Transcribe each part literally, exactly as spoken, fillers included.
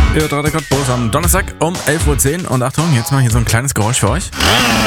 Ihr hört Radio Cottbus am Donnerstag um elf Uhr zehn und Achtung, jetzt mal hier so ein kleines Geräusch für euch.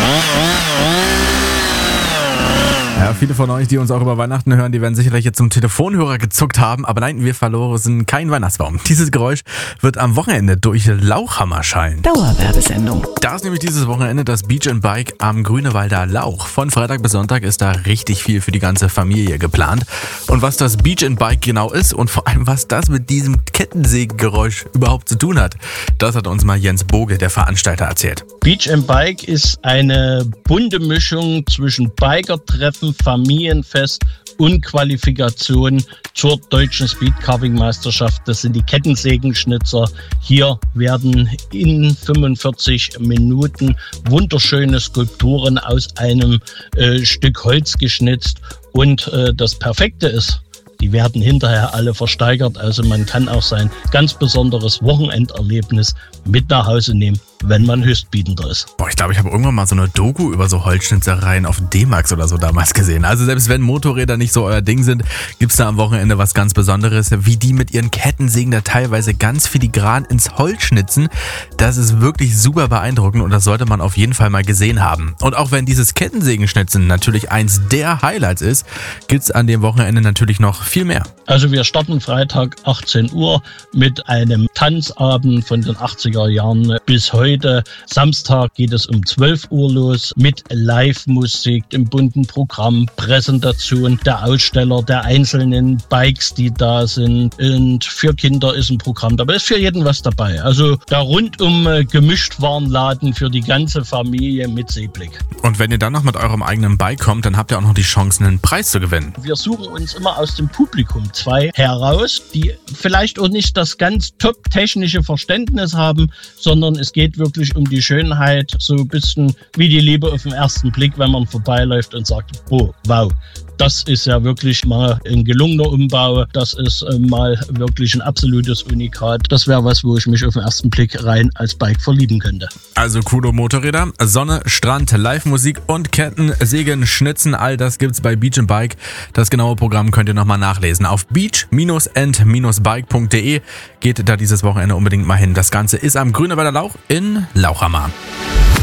Ja, viele von euch, die uns auch über Weihnachten hören, die werden sicherlich jetzt zum Telefonhörer gezuckt haben, aber nein, wir verlosen keinen Weihnachtsbaum. Dieses Geräusch wird am Wochenende durch Lauchhammer schallen. Dauerwerbesendung. Da ist nämlich dieses Wochenende das Beach and Bike am Grünewalder Lauch. Von Freitag bis Sonntag ist da richtig viel für die ganze Familie geplant. Und was das Beach and Bike genau ist und vor allem was das mit diesem Kettensägengeräusch überhaupt zu tun hat, das hat uns mal Jens Boge, der Veranstalter, erzählt. Beach and Bike ist eine bunte Mischung zwischen Bikertreffen, Familienfest und Qualifikation zur deutschen Speedcarving-Meisterschaft. Das sind die Kettensägenschnitzer. Hier werden in fünfundvierzig Minuten wunderschöne Skulpturen aus einem äh, Stück Holz geschnitzt. Und äh, das Perfekte ist, die werden hinterher alle versteigert. Also man kann auch sein ganz besonderes Wochenenderlebnis mit nach Hause nehmen, wenn man Höchstbietender ist. Boah, ich glaube, ich habe irgendwann mal so eine Doku über so Holzschnitzereien auf D-Max oder so damals gesehen. Also selbst wenn Motorräder nicht so euer Ding sind, gibt's da am Wochenende was ganz Besonderes, wie die mit ihren Kettensägen da teilweise ganz filigran ins Holz schnitzen. Das ist wirklich super beeindruckend und das sollte man auf jeden Fall mal gesehen haben. Und auch wenn dieses Kettensägenschnitzen natürlich eins der Highlights ist, gibt's an dem Wochenende natürlich noch viel mehr. Also wir starten Freitag achtzehn Uhr mit einem Tanzabend von den achtziger Jahren bis heute. Heute Samstag geht es um zwölf Uhr los mit Live-Musik, im bunten Programm, Präsentation der Aussteller, der einzelnen Bikes, die da sind. Und für Kinder ist ein Programm dabei, ist für jeden was dabei. Also da rundum Gemischtwarenladen für die ganze Familie mit Seeblick. Und wenn ihr dann noch mit eurem eigenen Bike kommt, dann habt ihr auch noch die Chance, einen Preis zu gewinnen. Wir suchen uns immer aus dem Publikum zwei heraus, die vielleicht auch nicht das ganz top-technische Verständnis haben, sondern es geht wirklich um die Schönheit, so ein bisschen wie die Liebe auf den ersten Blick, wenn man vorbeiläuft und sagt, oh, wow, das ist ja wirklich mal ein gelungener Umbau, das ist äh, mal wirklich ein absolutes Unikat. Das wäre was, wo ich mich auf den ersten Blick rein als Bike verlieben könnte. Also coole Motorräder, Sonne, Strand, Live-Musik und Kettensägen, Schnitzen, all das gibt's bei Beach and Bike. Das genaue Programm könnt ihr nochmal nachlesen. Auf beach and bike punkt de geht da dieses Wochenende unbedingt mal hin. Das Ganze ist am Grünewalder Lauch in Lauchhammer.